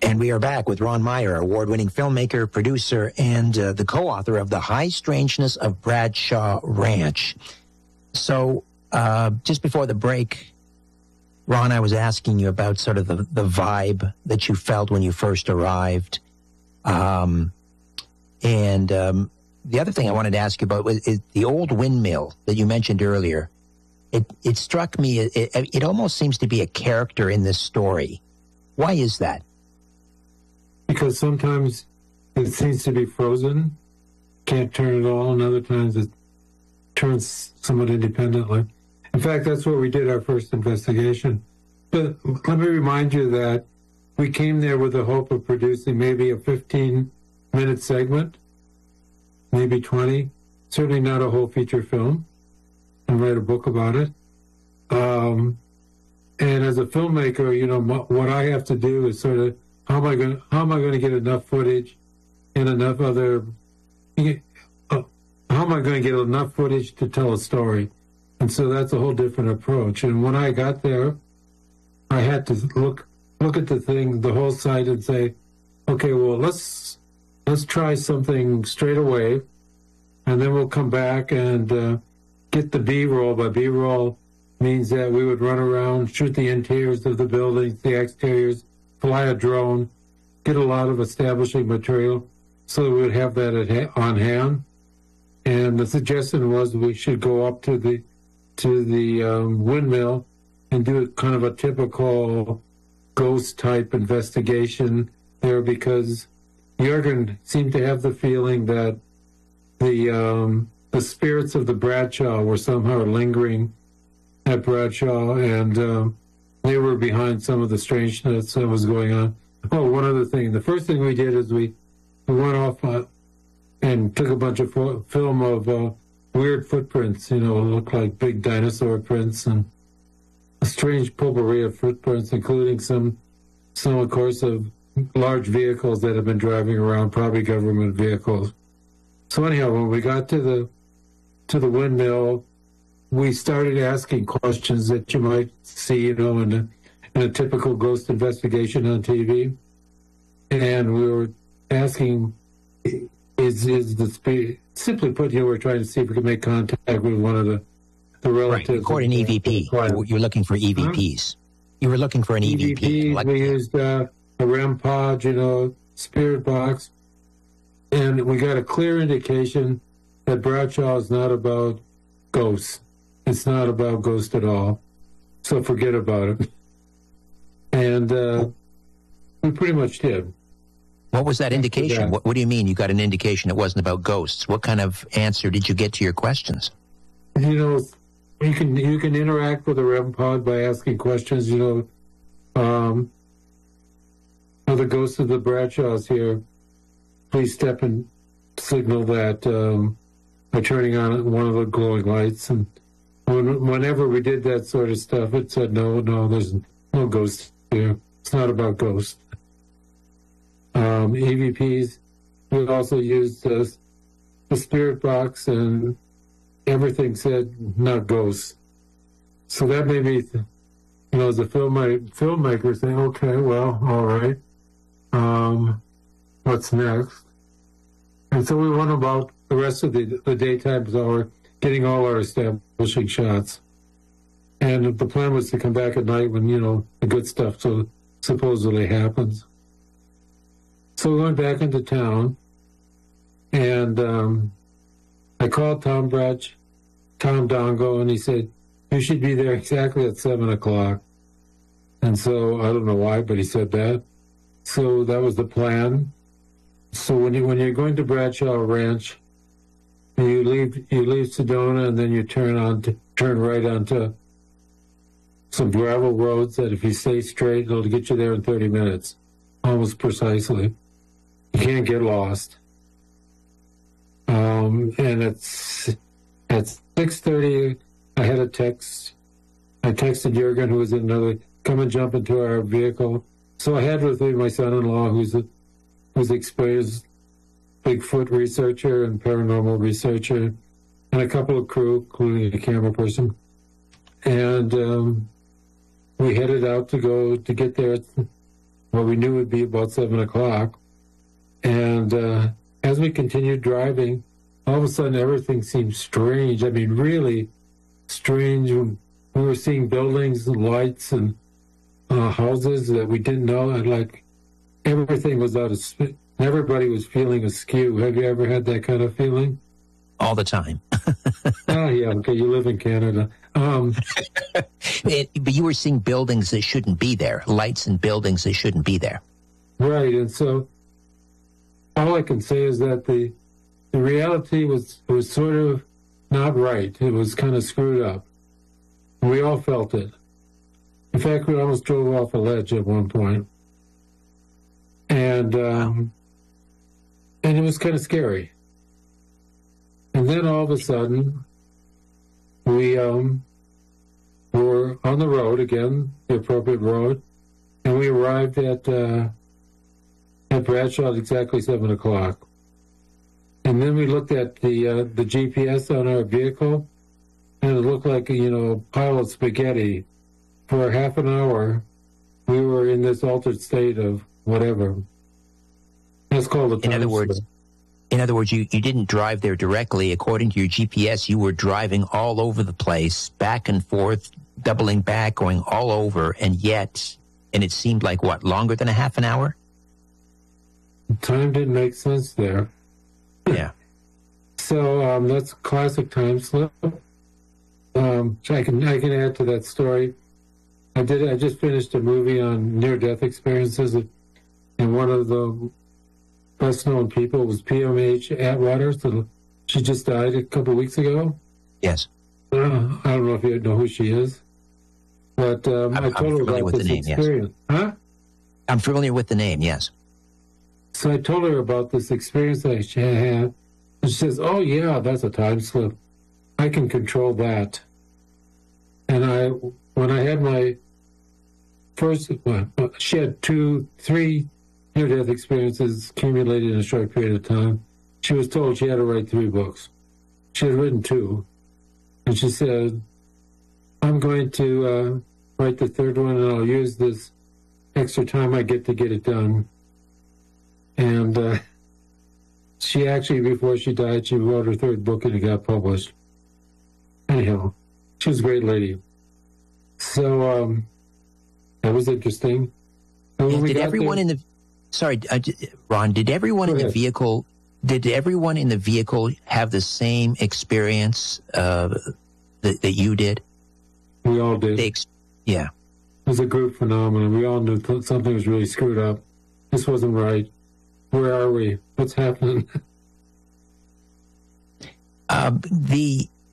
And we are back with Ron Meyer, award-winning filmmaker, producer, and the co-author of The High Strangeness of Bradshaw Ranch. So, just before the break, Ron, I was asking you about sort of the vibe that you felt when you first arrived. And the other thing I wanted to ask you about is the old windmill that you mentioned earlier. It struck me, it almost seems to be a character in this story. Why is that? Because sometimes it seems to be frozen, can't turn at all, and other times it turns somewhat independently. In fact, that's what we did our first investigation. But let me remind you that we came there with the hope of producing maybe a 15-minute segment, maybe 20, certainly not a whole feature film, and write a book about it. And as a filmmaker, you know, what I have to do is sort of, how am I going to get enough footage and enough other, how am I going to get enough footage to tell a story? And so that's a whole different approach. And when I got there, I had to look at the thing, the whole site, and say, okay, well, let's try something straight away, and then we'll come back and get the B-roll. By B-roll means that we would run around, shoot the interiors of the buildings, the exteriors, fly a drone, get a lot of establishing material, so we would have that on hand. And the suggestion was we should go up to the windmill and do kind of a typical ghost-type investigation there, because Jürgen seemed to have the feeling that the spirits of the Bradshaw were somehow lingering at Bradshaw, and they were behind some of the strangeness that was going on. Oh, one other thing. The first thing we did is we went off and took a bunch of film of weird footprints, you know, looked like big dinosaur prints, and a strange potpourri of footprints, including some, of course, of large vehicles that have been driving around, probably government vehicles. So anyhow, when we got to the windmill, we started asking questions that you might see, you know, in a typical ghost investigation on TV. And we were asking, is the spirit, simply put, you know, we're trying to see if we can make contact with one of the relatives. Right, according to EVP. You're looking for EVPs. Huh? You were looking for an EVP. We used a REM pod, you know, spirit box. And we got a clear indication that Bradshaw is not about ghosts. It's not about ghosts at all. So forget about it. And we pretty much did. What was that indication? What do you mean you got an indication it wasn't about ghosts? What kind of answer did you get to your questions? You know, you can interact with the REM pod by asking questions, you know, are the ghosts of the Bradshaws here? Please step and signal that by turning on one of the glowing lights. And whenever we did that sort of stuff, it said, no, there's no ghosts here. It's not about ghosts. EVPs, we also used the spirit box, and everything said not ghosts. So that made me, you know, as a filmmaker, saying, okay, well, all right, what's next? And so we went about the rest of the daytime hour getting all our establishing shots. And the plan was to come back at night when, you know, the good stuff supposedly happens. So we went back into town, and I called Tom Dongo, and he said, you should be there exactly at 7 o'clock. And so I don't know why, but he said that. So that was the plan. So when you're going to Bradshaw Ranch, you leave Sedona, and then you turn right onto some gravel roads that if you stay straight, it'll get you there in 30 minutes, almost precisely. You can't get lost. And it's at 6:30. I had a text. I texted Jürgen, who was in another, come and jump into our vehicle. So I had with me my son-in-law, who's experienced Bigfoot researcher and paranormal researcher, and a couple of crew, including a camera person. And we headed out to get there what we knew would be about 7 o'clock. And as we continued driving, all of a sudden everything seemed strange. I mean, really strange. We were seeing buildings and lights and houses that we didn't know. And like everything was out of spin. Everybody was feeling askew. Have you ever had that kind of feeling? All the time. Oh, yeah. Okay, you live in Canada. But you were seeing buildings that shouldn't be there, lights and buildings that shouldn't be there. Right, and so all I can say is that the reality was sort of not right. It was kind of screwed up. We all felt it. In fact, we almost drove off a ledge at one point. And it was kind of scary. And then all of a sudden, we were on the road again, the appropriate road, and we arrived at Bradshaw at exactly 7 o'clock. And then we looked at the GPS on our vehicle, and it looked like a pile of spaghetti. For half an hour, we were in this altered state of whatever. That's called a time slip. In other words, you didn't drive there directly. According to your GPS, you were driving all over the place, back and forth, doubling back, going all over, and it seemed like, what, longer than a half an hour? Time didn't make sense there. Yeah. So that's classic time slip. I can add to that story. I just finished a movie on near-death experiences, and one of the best-known people was PMH Atwater. So she just died a couple of weeks ago. Yes. I don't know if you know who she is, but I told her about this experience. Yes. Huh? I'm familiar with the name, yes. So I told her about this experience that she had, and she says, "Oh yeah, that's a time slip. I can control that." And when I had my first, she had 3 near-death experiences accumulated in a short period of time. She was told she had to write 3 books. She had written 2, and she said, "I'm going to write the 3rd one, and I'll use this extra time I get to get it done." And she actually, before she died, she wrote her 3rd book, and it got published. Anyhow, she was a great lady. So that was interesting. Ron, did everyone in the vehicle have the same experience that you did? We all did. Yeah. It was a group phenomenon. We all knew something was really screwed up. This wasn't right. Where are we? What's happening?